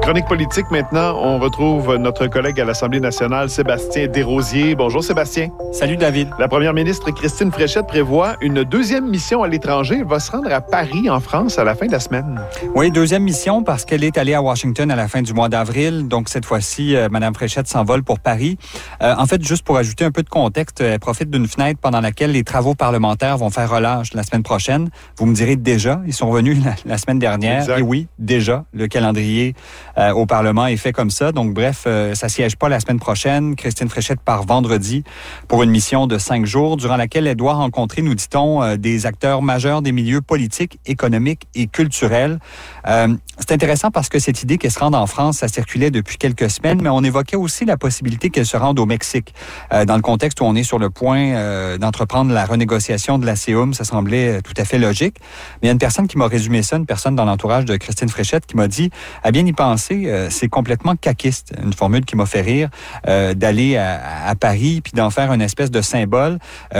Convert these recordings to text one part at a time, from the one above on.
Chronique politique maintenant, on retrouve notre collègue à l'Assemblée nationale, Sébastien Desrosiers. Bonjour Sébastien. Salut David. La première ministre Christine Fréchette prévoit une deuxième mission à l'étranger. Elle va se rendre à Paris, en France, à la fin de la semaine. Oui, deuxième mission parce qu'elle est allée à Washington à la fin du mois d'avril. Donc cette fois-ci, Mme Fréchette s'envole pour Paris. En fait, juste pour ajouter un peu de contexte, elle profite d'une fenêtre pendant laquelle les travaux parlementaires vont faire relâche la semaine prochaine. Vous me direz déjà, ils sont venus la semaine dernière. Exact. Et oui, déjà, le calendrier au Parlement est fait comme ça. Donc bref, ça siège pas la semaine prochaine. Christine Fréchette part vendredi pour une mission de 5 jours durant laquelle elle doit rencontrer, nous dit-on, des acteurs majeurs des milieux politiques, économiques et culturels. C'est intéressant parce que cette idée qu'elle se rende en France, ça circulait depuis quelques semaines, mais on évoquait aussi la possibilité qu'elle se rende au Mexique. Dans le contexte où on est sur le point d'entreprendre la renégociation de la CEUM, ça semblait tout à fait logique. Mais il y a une personne qui m'a résumé ça, une personne dans l'entourage de Christine Fréchette, qui m'a dit, à bien y penser, c'est complètement caquiste, une formule qui m'a fait rire, d'aller à Paris puis d'en faire une espèce de symbole.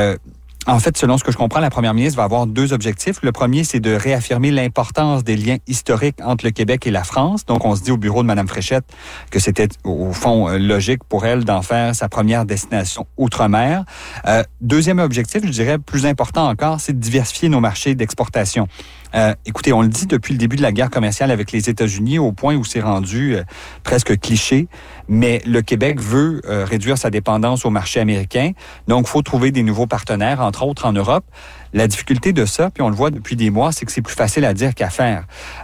En fait, selon ce que je comprends, la première ministre va avoir 2 objectifs. Le premier, c'est de réaffirmer l'importance des liens historiques entre le Québec et la France. Donc, on se dit au bureau de Mme Fréchette que c'était, au fond, logique pour elle d'en faire sa première destination outre-mer. Deuxième objectif, je dirais plus important encore, c'est de diversifier nos marchés d'exportation. Écoutez, on le dit depuis le début de la guerre commerciale avec les États-Unis, au point où c'est rendu presque cliché, mais le Québec veut réduire sa dépendance au marché américain. Donc, il faut trouver des nouveaux partenaires, entre autres en Europe. La difficulté de ça, puis on le voit depuis des mois, c'est que c'est plus facile à dire qu'à faire.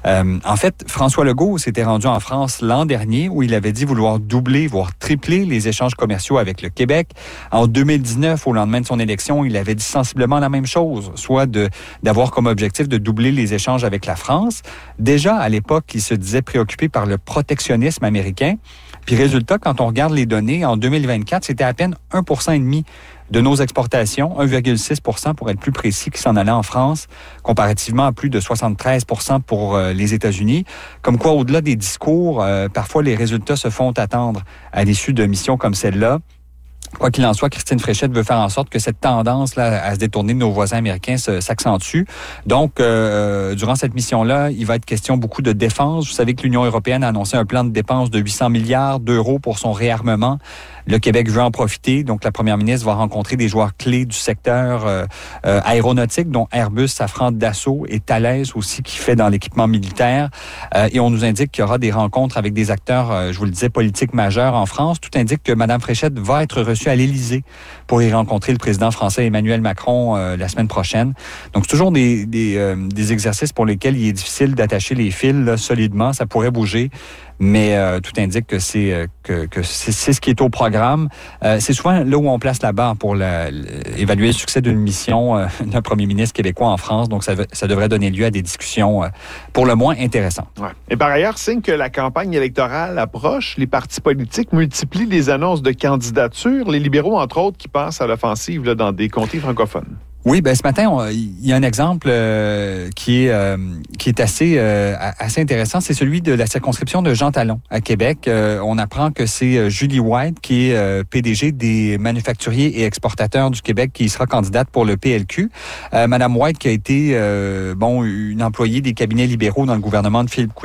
En fait, François Legault s'était rendu en France l'an dernier où il avait dit vouloir doubler, voire tripler les échanges commerciaux avec le Québec. En 2019, au lendemain de son élection, il avait dit sensiblement la même chose, soit d'avoir comme objectif de doubler les échanges avec la France. Déjà, à l'époque, il se disait préoccupé par le protectionnisme américain. Puis résultat, quand on regarde les données, en 2024, c'était à peine 1,5% de nos exportations, 1,6% pour être plus précis, qui s'en allait en France, comparativement à plus de 73% pour les États-Unis. Comme quoi, au-delà des discours, parfois les résultats se font attendre à l'issue de missions comme celle-là. Quoi qu'il en soit, Christine Fréchette veut faire en sorte que cette tendance-là à se détourner de nos voisins américains s'accentue. Donc, durant cette mission-là, il va être question beaucoup de défense. Vous savez que l'Union européenne a annoncé un plan de dépenses de 800 milliards d'euros pour son réarmement. Le Québec veut en profiter. Donc, la première ministre va rencontrer des joueurs clés du secteur aéronautique, dont Airbus, Safran, Dassault et Thales aussi, qui fait dans l'équipement militaire. Et on nous indique qu'il y aura des rencontres avec des acteurs, je vous le disais, politiques majeurs en France. Tout indique que Mme Fréchette va être reçue à l'Élysée pour y rencontrer le président français Emmanuel Macron la semaine prochaine. Donc, c'est toujours des exercices pour lesquels il est difficile d'attacher les fils là, solidement. Ça pourrait bouger. Mais tout indique que c'est ce qui est au programme. C'est souvent là où on place la barre pour évaluer le succès d'une mission d'un premier ministre québécois en France. Donc, ça devrait donner lieu à des discussions pour le moins intéressantes. Ouais. Et par ailleurs, signe que la campagne électorale approche, les partis politiques multiplient les annonces de candidature. Les libéraux, entre autres, qui passent à l'offensive là, dans des comtés francophones. Oui, ce matin, il y a un exemple qui est assez intéressant. C'est celui de la circonscription de Jean Talon à Québec. On apprend que c'est Julie White, qui est PDG des manufacturiers et exportateurs du Québec, qui sera candidate pour le PLQ. Madame White, qui a été une employée des cabinets libéraux dans le gouvernement de Philippe